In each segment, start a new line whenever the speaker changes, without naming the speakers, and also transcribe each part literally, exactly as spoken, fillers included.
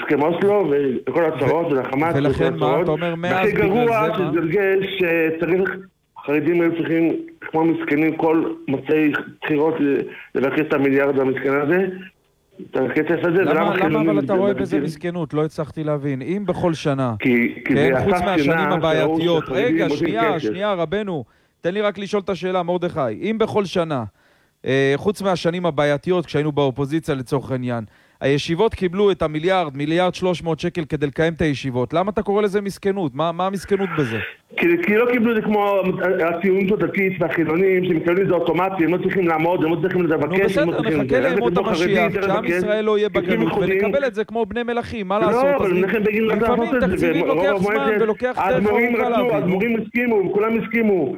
הסכם אוסלו וכל הצהרות ולחמאס.
ולכן מה? אתה אומר מאז בגלל זה מה?
הכי גרוע שגלגל שצריך, חרדים היו צריכים כמו מסכנים כל מוצאי בחירות לבקש את המיליארד המסכן הזה.
למה אבל אתה רואה בזה מסכנות? לא הצלחתי להבין. אם בכל שנה, חוץ מהשנים הבעייתיות, רגע, שנייה, שנייה, רבנו, תן לי רק לשאול את השאלה, מרדכי, אם בכל שנה, חוץ מהשנים הבעייתיות, כשהיינו באופוזיציה לצורך העניין, הישיבות קיבלו את המיליארד, מיליארד שלוש מאות שקל כדי לקיים את הישיבות, למה אתה קורא לזה מסכנות? מה, מה המסכנות בזה?
כי, כי לא קיבלו את זה כמו הציונות הדתית והחילונים, שמקבלים את זה אוטומטי, הם לא צריכים לעמוד, הם לא צריכים לבקש.
נו בסדר, נחכה לימות המשיח, שעם ישראל לא יהיה בגלות, ונקבל את זה כמו בני מלכים, מה לעשות?
לא, אבל מנחם בגין
לפעמים תקציבים לוקח זמן ולוקח דרך ארוכה להבין.
האדמו"רים הסכימו, כולם הסכימו.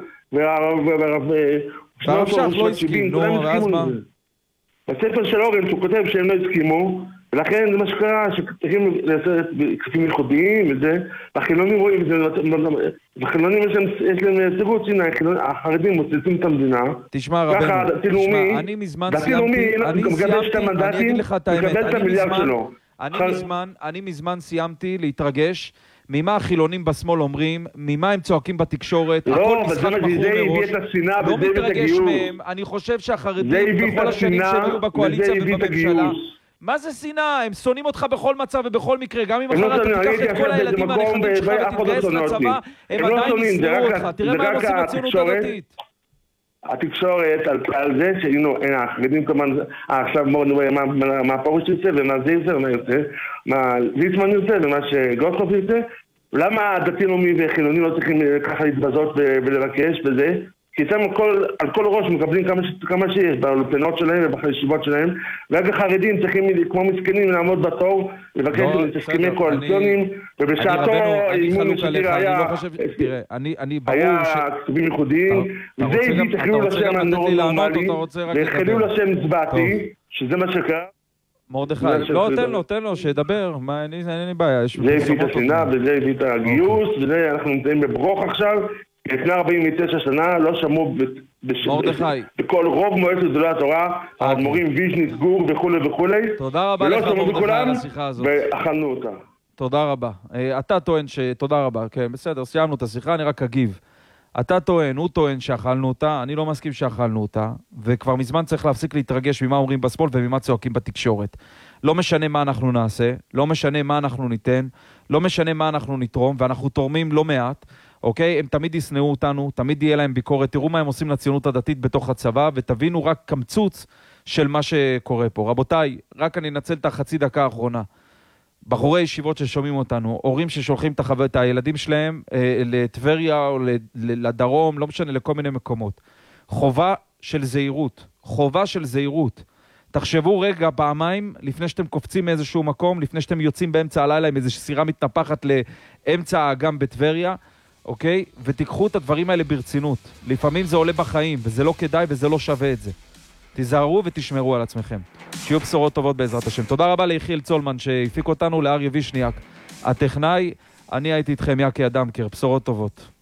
והרב שך לא הסכים, נו, ואז מה?
בספר של אורן שהוא כותב שהם לא הסכימו, ולכן זה מה שקרה, שצריכים לעשות כספים ייחודיים וזה, והחילונים רואים את זה, והחילונים יש להם תירוץ, הנה, החרדים מוצאים את המדינה.
תשמע רבנו, תשמע, אני מזמן סיימתי, אני סיימתי, אני אגיד לך את האמת, אני מזמן סיימתי להתרגש, ממה החילונים בשמאל אומרים, ממה הם צועקים בתקשורת, הכל משחק בחור מראש, לא מתרגש מהם, אני חושב שהחרדים בכל השנים שהם היו בקואליציה ובממשלה, מה זה שנאה? הם שונאים אותך בכל מצב ובכל מקרה, גם אם אחרת אתה תיקח את כל הילדים הנכדים שלך ותתגייס לצבא, הם עדיין ישנאו אותך, תראה מה הם עושים בציונות הדתית.
התקשורת על זה שהיינו, החרדים כמובן, עכשיו מה פרוש יוצא ומה זה יוצא, מה יוצא, מה ליצמן יוצא ומה שגולדקנופ יוצא, למה הדתיים וחילונים לא צריכים ככה להתבזות ולבקש וזה? כי אצלם על כל ראש מקבלים כמה שיש באולפנות שלהם ובישיבות שלהם, רק החרדים צריכים כמו מסכנים לעמוד בתור, לבקש הסכמי קואליציוניים, ובשעתו אימון נשאיר היה כתובים ייחודיים, וזה הביא תחילו לשם הנורמלי, וחילו לשם נצבעתי, שזה מה שקרה.
מרדכי, לא, תן לו, תן לו, שידבר, אין לי בעיה.
זה הביא את השנאה, וזה הביא את הגיוס, וזה אנחנו נמצאים בברוך עכשיו, לפני ארבעים ותשע שנה לא שמעו בכל רוב מועצת גדולי התורה, האדמו"רים ויז'ניץ, גור וכו' וכו'.
תודה רבה לך מרדכי על השיחה הזאת.
ואכלנו אותה.
תודה רבה. אתה טוען ש... תודה רבה. כן, בסדר, סיימנו את השיחה, אני רק אגיב. אתה טוען, הוא טוען שאכלנו אותה, אני לא מסכים שאכלנו אותה, וכבר מזמן צריך להפסיק להתרגש ממה אומרים בשמאל וממה צועקים בתקשורת. לא משנה מה אנחנו נעשה, לא משנה מה אנחנו ניתן, לא משנה מה אנחנו נתרום, ואנחנו תורמים לא מעט. אוקיי? הם תמיד יסנאו אותנו, תמיד יהיה להם ביקורת, תראו מה הם עושים לציונות הדתית בתוך הצבא, ותבינו רק קמצוץ של מה שקורה פה. רבותיי, רק אני אנצל את החצי דקה האחרונה. בחורי ישיבות ששומעים אותנו, הורים ששולחים את, החו... את הילדים שלהם אה, לטבריה או לדרום, לא משנה, לכל מיני מקומות. חובה של זהירות, חובה של זהירות. תחשבו רגע פעמיים, לפני שאתם קופצים מאיזשהו מקום, לפני שאתם יוצאים באמצע הלילה עם איזושהי סירה מתנפחת לאמצע האגם בטבריה, אוקיי? ותיקחו את הדברים האלה ברצינות. לפעמים זה עולה בחיים, וזה לא כדאי וזה לא שווה את זה. תיזהרו ותשמרו על עצמכם. שיהיו בשורות טובות בעזרת השם. תודה רבה ליחיאל צולמן שהפיק אותנו, לאריה וישניאק הטכנאי. אני הייתי איתכם יקי אדמקר, בשורות טובות.